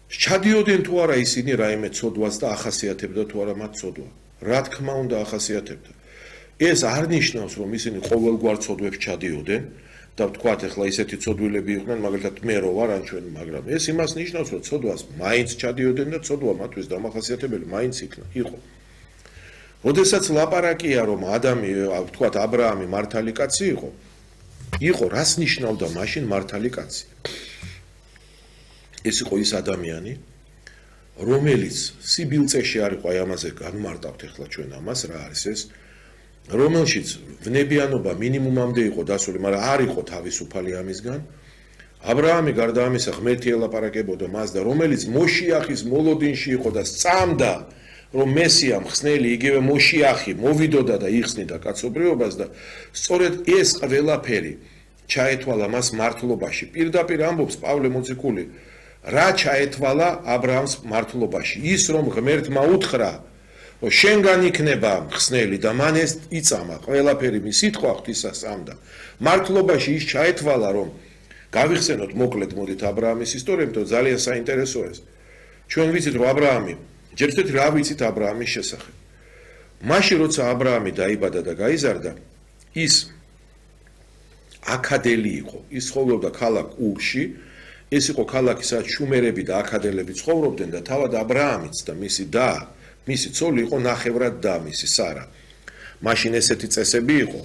ჩადიოდნენ თუ არა ისინი რაიმე ცოდვას და ახასიათებდა თუ არა მათ ცოდვა. რა თქმა უნდა ახასიათებდა. ეს არ ნიშნავს რომ ისინი ყოველგვარ ცოდვებს ჩადიოდნენ და ვთქვათ ახლა ისეთი ცოდვილები იყვნენ მაგალითად მე რო ვარ ან ჩვენ მაგრამ ეს იმას ნიშნავს რომ ცოდვას მაინც ჩადიოდნენ და ცოდვა მათთვის დამახასიათებელი მაინც იყო. როდესაც ლაპარაკია რომ ვთქვათ აბრაამი მართალი კაცი იყო რას ნიშნავდა მაშინ მართალი კაცი? ეს იყო ის ადამიანი რომელიც სიბილწეში არ იყო აი ამაზე განმარტავთ ახლა ჩვენ ამას რა არის ეს რომელშიც ვნებიანობა მინიმუმამდე იყო დასული მაგრამ არ იყო თავისუფალი ამისგან აბრაამი გარდა ამისა ღმერთი ელაპარაკებოდა მას და რომელიც მოშიახის მოლოდინში იყო და სწამდა რომ მესია მხსნელი იგივე მოშიახი მოვიდოდა და იხსნიდა კაცობრიობას და სწორედ ეს ყველაფერი ჩაეთვალა მას მართლობაში პირდაპირ ამბობს პავლე მოციქული რა ჩაეთვალა აბრაამს მართლობაში ის რომ ღმერთმა უთხრა რომ შენგან იქნება მხსნელი და მან ეს იწამა ყველაფერი მის სიტყვა ღვთისას ამდა მართლობაში ის ჩაეთვალა რომ გავიხსენოთ მოკლედ მოდით აბრაამის ისტორია იმიტომ ძალიან საინტერესოა ეს ჩვენ ვიცით რომ აბრაამი ჯერჯერობით რა ვიცით აბრაამის შესახებ მაშინ როცა აბრაამი დაიბადა და გაიზარდა ის აკადელი იყო ის ცხოვრობდა ქალაქ ურში ეს იყო ქალაქი სადაც შუმერები და აკადელები ცხოვრობდნენ და თავად აბრაამიც და მისი ცოლი იყო ნახევრად და მისი სარა მაშინ ესეთი წესები იყო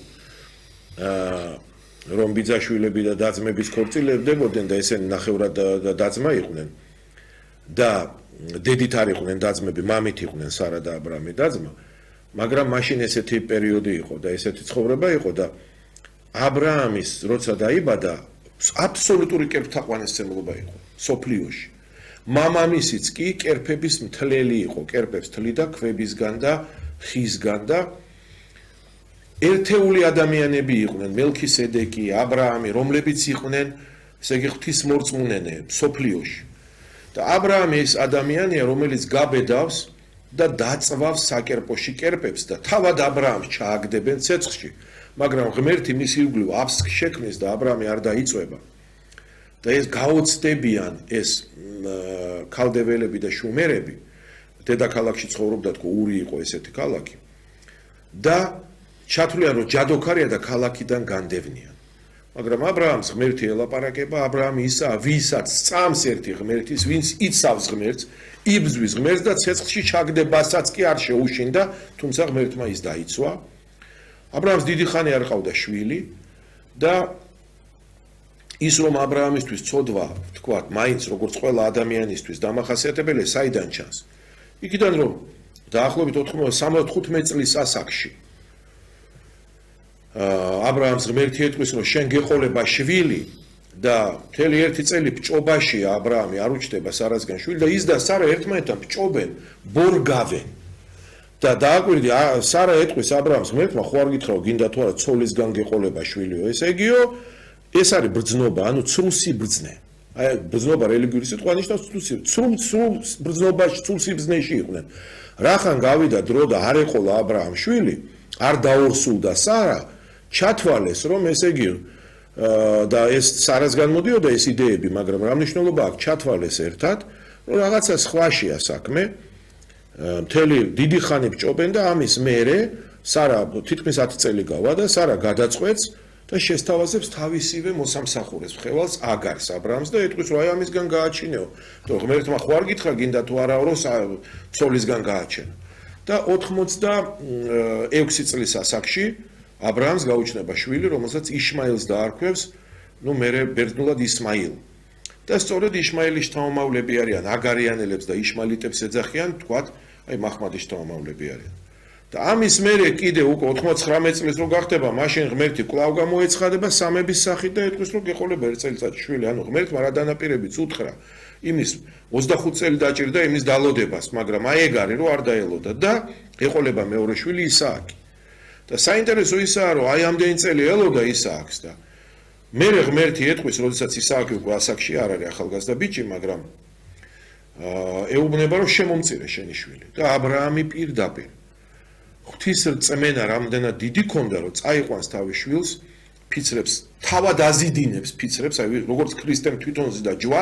რომ ბიძაშვილები და დაძმების ქორწილებდებოდნენ და ესენი ნახევრად დაძმა იყვნენ და დედით არ იყვნენ დაძმები მამით იყვნენ სარა და აბრაამი დაძმა მაგრამ მაშინ ესეთი პერიოდი იყო და ესეთი ცხოვრება იყო და აბრაამის როცა დაიბადა აბსოლუტური კერპთაყვანისმცემლობა იყო სოფლიოში მამამისიც კი კერპების მთლელი იყო კერპებს თლიდა ქვებისგან და ხისგან და ერთეული ადამიანები იყვნენ მელქისედეკი აბრაამი რომლებიც იყვნენ ესე იგი ღვთისმორწმუნენი სოფლიოში და აბრაამი ეს ადამიანია რომელიც გაბედავს და დაწვავს საკერპოში კერპებს და თავად აბრაამს ჩააგდებენ ცეცხლში მაგრამ ღმერთი მის ირგვლივ აფსს შექმნის და აბრაამი არ დაიწვება და ეს გაოცდებიან ეს ქალდეველები და შუმერები დედაქალაქში ცხოვრობდა თქო ური იყო ესეთი ქალაქი და ჩათვლიან რომ ჯადოქარია და ქალაქიდან განდევნიან მაგრამ აბრაამს ღმერთი ელაპარაკება აბრაამი ისაა ვისაც სწამს ერთი ღმერთის ვინც იცავს ღმერთს იბრძვის ღმერთს და ცეცხლში ჩაგდებასაც კი არ შეუშინდა თუმცა ღმერთმა ის დაიცვა აბრაამს დიდი ხანი არ ყავდა შვილი და ის რომ აბრაამისთვის ცოდვა ვთქვათ მაინც როგორც ყველა ადამიანისთვის დამახასიათებელია საიდან ჩანს იქიდან რომ დაახლოებით 95 წლის ასაკში აბრაამს ღმერთი ეტყვის რომ შენ გეყოლება შვილი და მთელი ერთი წელი ბჭობაში აბრაამი არ უჩნდება სარასგან შვილი და ის და სარა ერთმანეთთან ბჭობენ ბორგავენ და დააკვირდი სარა ეტყვის აბრაამს ღმერთმა ხო არ გითხრაო გინდა თუ არა ცოლისგან გეყოლება შვილიო ესე იგიო ეს არის ბრძნობა ანუ ცრუსიბრძნე აი ბრძნობა რელიგიური სიტყვა ნიშნავს ცრუ ბრძნობაში ცრუსიბრძნეში იყვნენ რახან გავიდა დრო და არ ეყოლა აბრაამ შვილი არ დაორსულდა სარა ჩათვალეს რომ ესე იგი და ეს სარასგან მოდიოდა ეს იდეები მაგრამ რა მნიშვნელობა აქვს ჩათვალეს ერთად რომ რაღაცა სხვაშია საქმე მთელი დიდი ხანი ბჭობენ და ამის მერე სარა თითქმის 10 წელი გავა და სარა გადაწყვეტს და შესთავაზებს თავისივე მოსამსახურეს ხევალს აგარს აბრაამს და ეტყვის რომ აი ამისგან გააჩინეო და ღმერთმა ხო არ გითხრა გინდა თუ არა რომ ცოლისგან გააჩენო და 86 წლის ასაკში აბრაამს გაუჩნდება შვილი რომელსაც იშმაილს დაარქვევს ნუ მერე ბერძნულად ისმაილ და სწორედ იშმაილის შთამომავლები არიან აგარიანელებს და იშმაილიტებს ეძახიან თქვათ აი მაჰმადის შთამომავლები არიან და ამის მერე კიდე უკვე 99 წლის რო გახდება მაშინ ღმერთი კვლავ გამოეცხადება სამების სახით და ეტყვის რომ გეყოლება ერთ წელიწადში შვილი ანუ ღმერთმა რა დანაპირებიც უთხრა იმის 25 წელი დაჭირდა იმის დალოდებას მაგრამ აი ეგ არის რომ არ დაელოდა და ეყოლება მეორე შვილი ისააკი და საინტერესო ისაა რომ აი ამდენი წელი ელოდა ისააკს და მერე ღმერთი ეტყვის როდესაც ისააკი უკვე ასაკში არ არის ახალგაზრდა ბიჭი მაგრამ ეუბნება რომ შემომწირე შენი შვილი და აბრაამი პირდაპირ ღვთის რწმენა რამდენად დიდი ქონდა რომ წაიყვანს თავის შვილს ფიცრებს თავად აზიდინებს ფიცრებს აი როგორც ქრისტემ თვითონ ზიდა ჯვარს